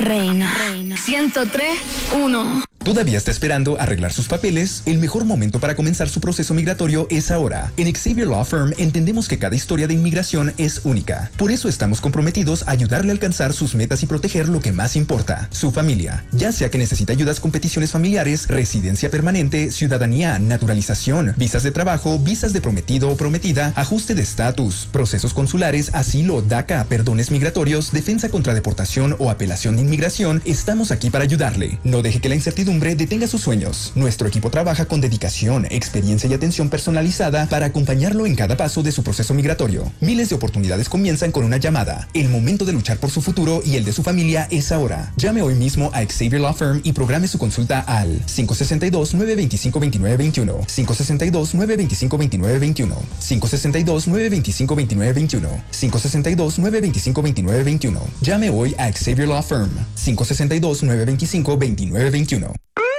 Reina 103.1. ¿Todavía está esperando arreglar sus papeles? El mejor momento para comenzar su proceso migratorio es ahora. En Xavier Law Firm entendemos que cada historia de inmigración es única. Por eso estamos comprometidos a ayudarle a alcanzar sus metas y proteger lo que más importa, su familia. Ya sea que necesita ayudas con peticiones familiares, residencia permanente, ciudadanía, naturalización, visas de trabajo, visas de prometido o prometida, ajuste de estatus, procesos consulares, asilo, DACA, perdones migratorios, defensa contra deportación o apelación de inmigración, estamos aquí para ayudarle. No deje que la incertidumbre detenga sus sueños. Nuestro equipo trabaja con dedicación, experiencia y atención personalizada para acompañarlo en cada paso de su proceso migratorio. Miles de oportunidades comienzan con una llamada. El momento de luchar por su futuro y el de su familia es ahora. Llame hoy mismo a Xavier Law Firm y programe su consulta al 562-925-2921, 562-925-2921, 562-925-2921, 562-925-2921. Llame hoy a Xavier Law Firm, 562-925-2921.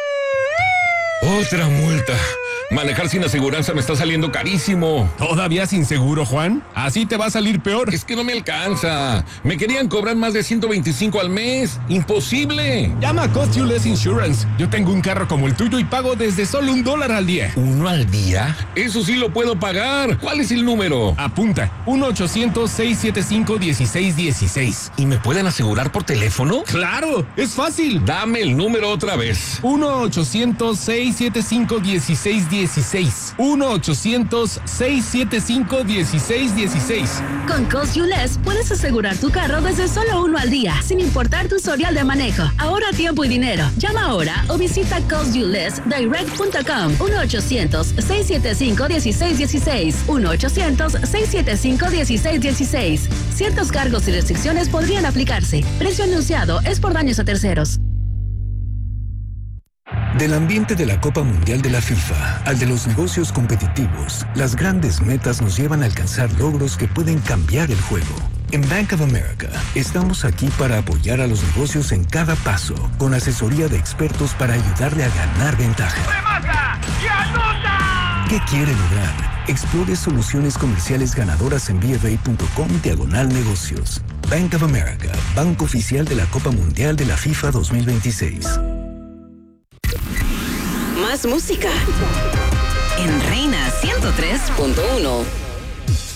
Otra multa. Manejar sin aseguranza me está saliendo carísimo. ¿Todavía sin seguro, Juan? Así te va a salir peor. Es que no me alcanza. Me querían cobrar más de 125 al mes. ¡Imposible! Llama a Cost You Less Insurance. Yo tengo un carro como el tuyo y pago desde solo $1 al día. ¿1 al día? Eso sí lo puedo pagar. ¿Cuál es el número? Apunta. 1-800-675-1616. ¿Y me pueden asegurar por teléfono? ¡Claro! ¡Es fácil! Dame el número otra vez. 1-800-675-1616. 1-800-675-1616. Con Cost You Less puedes asegurar tu carro desde solo $1 al día, sin importar tu historial de manejo. Ahorra tiempo y dinero. Llama ahora o visita costyouLessDirect.com. 1-800-675-1616. 1-800-675-1616. Ciertos cargos y restricciones podrían aplicarse. Precio anunciado es por daños a terceros. Del ambiente de la Copa Mundial de la FIFA al de los negocios competitivos, las grandes metas nos llevan a alcanzar logros que pueden cambiar el juego. En Bank of America, estamos aquí para apoyar a los negocios en cada paso, con asesoría de expertos para ayudarle a ganar ventaja. ¡Remata y anota! ¿Qué quiere lograr? Explore soluciones comerciales ganadoras en BofA.com/negocios. Bank of America, banco oficial de la Copa Mundial de la FIFA 2026. Más música en Reina 103.1.